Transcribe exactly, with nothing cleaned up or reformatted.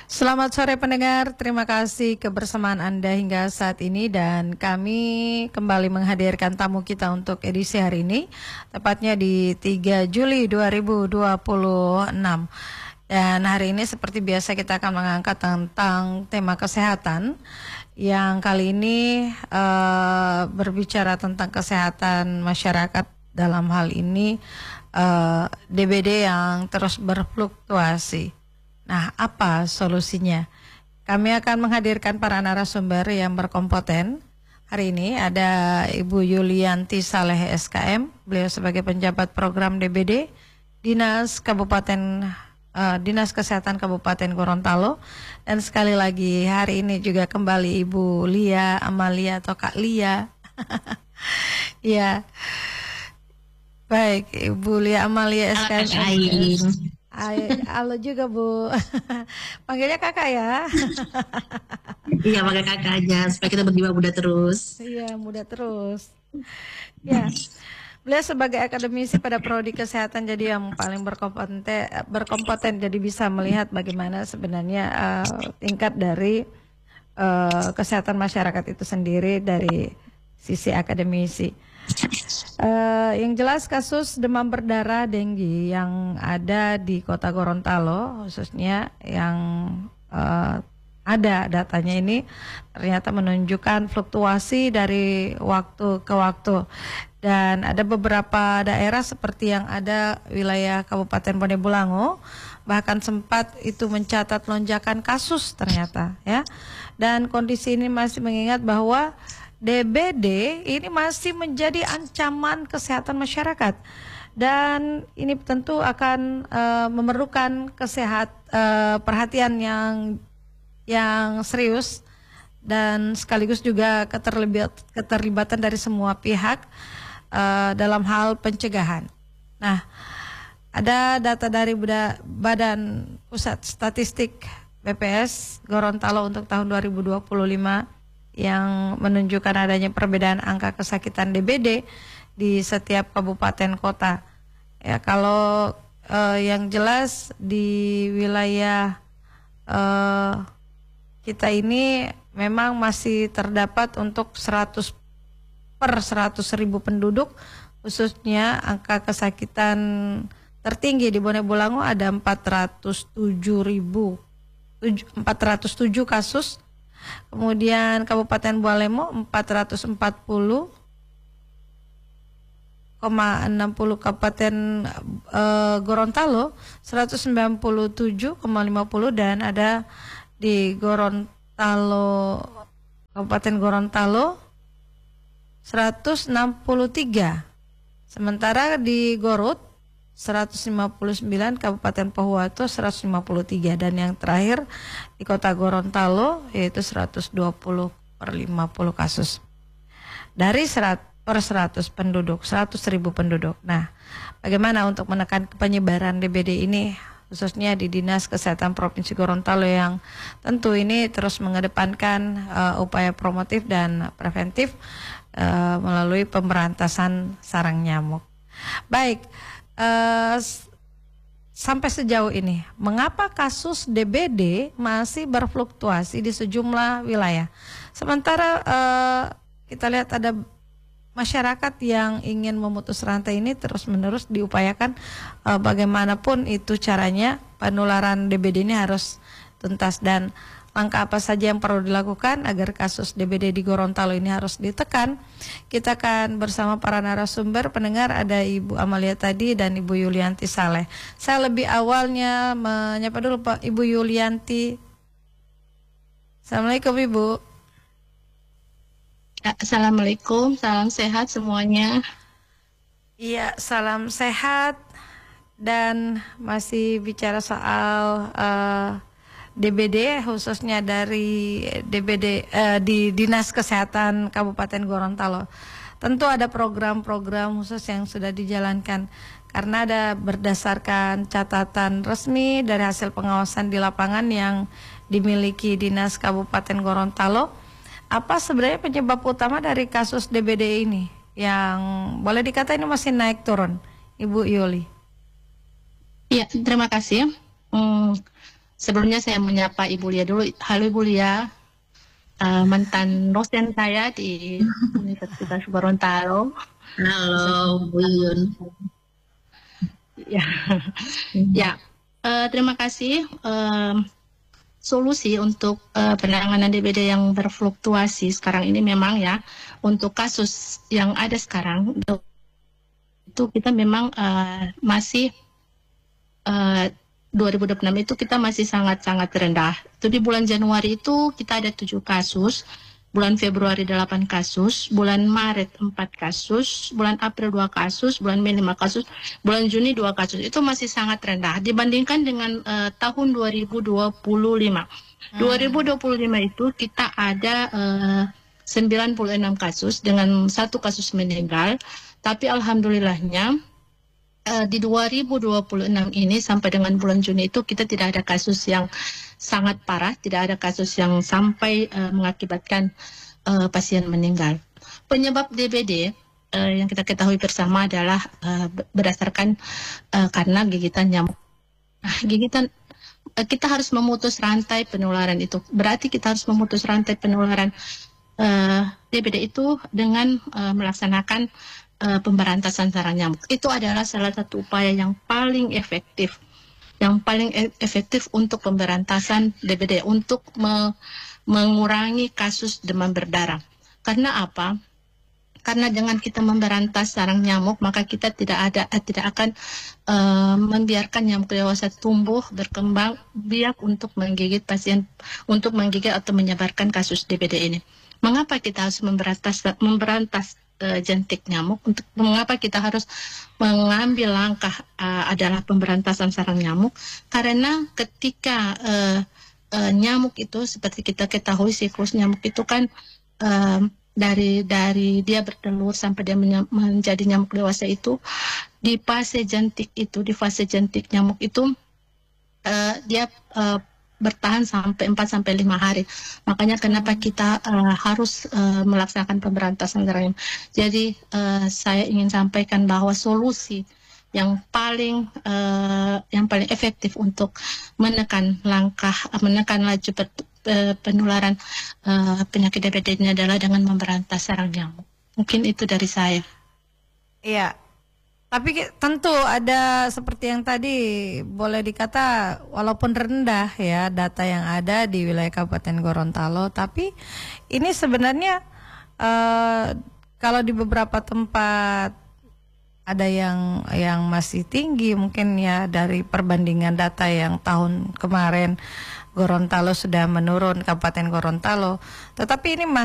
Selamat sore pendengar, terima kasih kebersamaan Anda hingga saat ini dan kami kembali menghadirkan tamu kita untuk edisi hari ini, tepatnya di tiga Juli dua ribu dua puluh enam. Dan hari ini seperti biasa kita akan mengangkat tentang tema kesehatan yang kali ini uh, berbicara tentang kesehatan masyarakat, dalam hal ini uh, D B D yang terus berfluktuasi. Nah, apa solusinya? Kami akan menghadirkan para narasumber yang berkompeten. Hari ini ada Ibu Yulianti Saleh S K M, beliau sebagai penjabat program D B D Dinas Kabupaten uh, Dinas Kesehatan Kabupaten Gorontalo. Dan sekali lagi hari ini juga kembali Ibu Lia Amalia atau Kak Lia. Ya. Baik, Ibu Lia Amalia S K M. Ay, halo juga Bu. Panggilnya kakak ya. Iya, pakai kakak aja supaya kita berjiwa muda terus. Iya, muda terus. Ya, beliau sebagai akademisi pada prodi kesehatan jadi yang paling berkompeten, berkompeten jadi bisa melihat bagaimana sebenarnya uh, tingkat dari uh, kesehatan masyarakat itu sendiri dari sisi akademisi. Uh, yang jelas kasus demam berdarah denggi yang ada di Kota Gorontalo khususnya yang uh, ada datanya ini ternyata menunjukkan fluktuasi dari waktu ke waktu, dan ada beberapa daerah seperti yang ada wilayah Kabupaten Bone Bolango bahkan sempat itu mencatat lonjakan kasus ternyata ya, dan kondisi ini masih mengingat bahwa D B D ini masih menjadi ancaman kesehatan masyarakat, dan ini tentu akan uh, memerlukan kesehat uh, perhatian yang yang serius dan sekaligus juga keterlibat, keterlibatan dari semua pihak uh, dalam hal pencegahan. Nah, ada data dari Badan Pusat Statistik B P S Gorontalo untuk tahun dua ribu dua puluh lima yang menunjukkan adanya perbedaan angka kesakitan D B D di setiap kabupaten kota. Ya, kalau uh, yang jelas di wilayah uh, kita ini memang masih terdapat untuk seratus per seratus ribu penduduk, khususnya angka kesakitan tertinggi di Bone Bolango ada empat ratus tujuh ribu empat ratus tujuh kasus. Kemudian Kabupaten Bualemo empat ratus empat puluh koma enam puluh, Kabupaten e, Gorontalo seratus sembilan puluh tujuh koma lima puluh, dan ada di Gorontalo Kabupaten Gorontalo seratus enam puluh tiga. Sementara di Gorut seratus lima puluh sembilan, Kabupaten Pohuwato seratus lima puluh tiga, dan yang terakhir di Kota Gorontalo yaitu seratus dua puluh per lima puluh kasus dari seratus per seratus penduduk, seratus ribu penduduk. Nah, bagaimana untuk menekan penyebaran D B D ini khususnya di Dinas Kesehatan Provinsi Gorontalo yang tentu ini terus mengedepankan uh, upaya promotif dan preventif uh, melalui pemberantasan sarang nyamuk. Baik. Uh, sampai sejauh ini, mengapa kasus D B D masih berfluktuasi di sejumlah wilayah? Sementara uh, kita lihat ada masyarakat yang ingin memutus rantai ini terus-menerus diupayakan, uh, bagaimanapun itu caranya penularan D B D ini harus tuntas, dan langkah apa saja yang perlu dilakukan agar kasus D B D di Gorontalo ini harus ditekan. Kita akan bersama para narasumber pendengar, ada Ibu Amalia tadi dan Ibu Yulianti Saleh. Saya lebih awalnya menyapa dulu Pak Ibu Yulianti. Assalamualaikum Ibu. Assalamualaikum, salam sehat semuanya. Iya, salam sehat, dan masih bicara soal uh, D B D khususnya dari D B D eh, di Dinas Kesehatan Kabupaten Gorontalo. Tentu ada program-program khusus yang sudah dijalankan karena ada berdasarkan catatan resmi dari hasil pengawasan di lapangan yang dimiliki Dinas Kabupaten Gorontalo. Apa sebenarnya penyebab utama dari kasus D B D ini yang boleh dikata ini masih naik turun, Ibu Yuli? Ya, terima kasih. Hmm. Sebelumnya saya menyapa Ibu Lia dulu. Halo Ibu Lia, uh, mantan dosen saya di Universitas Gorontalo. Halo, Bu Yun. Ya, ya. Uh, terima kasih. Uh, solusi untuk uh, penanganan D B D yang berfluktuasi sekarang ini memang ya, untuk kasus yang ada sekarang itu kita memang uh, masih uh, dua ribu dua puluh enam itu kita masih sangat-sangat rendah. Itu di bulan Januari itu kita ada tujuh kasus, bulan Februari delapan kasus, bulan Maret empat kasus, bulan April dua kasus, bulan Mei lima kasus, bulan Juni dua kasus. Itu masih sangat rendah dibandingkan dengan uh, tahun dua ribu dua puluh lima. Hmm. dua ribu dua puluh lima itu kita ada uh, sembilan puluh enam kasus dengan satu kasus meninggal, tapi alhamdulillahnya Uh, di dua ribu dua puluh enam ini sampai dengan bulan Juni itu kita tidak ada kasus yang sangat parah, tidak ada kasus yang sampai uh, mengakibatkan uh, pasien meninggal. Penyebab D B D uh, yang kita ketahui bersama adalah uh, berdasarkan uh, karena gigitan nyamuk. Nah, gigitan uh, kita harus memutus rantai penularan itu. Berarti kita harus memutus rantai penularan uh, D B D itu dengan uh, melaksanakan Uh, pemberantasan sarang nyamuk. Itu adalah salah satu upaya yang paling efektif, yang paling e efektif untuk pemberantasan D B D, untuk me mengurangi kasus demam berdarah. Karena apa? Karena dengan kita memberantas sarang nyamuk, maka kita tidak ada eh, tidak akan uh, membiarkan nyamuk dewasa tumbuh berkembang biak untuk menggigit pasien, untuk menggigit atau menyebarkan kasus D B D ini. Mengapa kita harus memberantas memberantas Uh, jentik nyamuk? Untuk mengapa kita harus mengambil langkah uh, adalah pemberantasan sarang nyamuk? Karena ketika uh, uh, nyamuk itu, seperti kita ketahui siklus nyamuk itu kan uh, dari dari dia bertelur sampai dia menjadi nyamuk dewasa itu, di fase jentik itu, di fase jentik nyamuk itu uh, dia uh, bertahan sampai empat sampai lima hari. Makanya kenapa kita uh, harus uh, melaksanakan pemberantasan sarang nyamuk. Jadi uh, saya ingin sampaikan bahwa solusi yang paling uh, yang paling efektif untuk menekan langkah menekan laju penularan uh, penyakit D B D ini adalah dengan memberantas sarang nyamuk. Mungkin itu dari saya. Iya. Tapi tentu ada seperti yang tadi boleh dikata walaupun rendah ya data yang ada di wilayah Kabupaten Gorontalo, tapi ini sebenarnya uh, kalau di beberapa tempat ada yang yang masih tinggi mungkin ya, dari perbandingan data yang tahun kemarin Gorontalo sudah menurun, Kabupaten Gorontalo, tetapi ini masih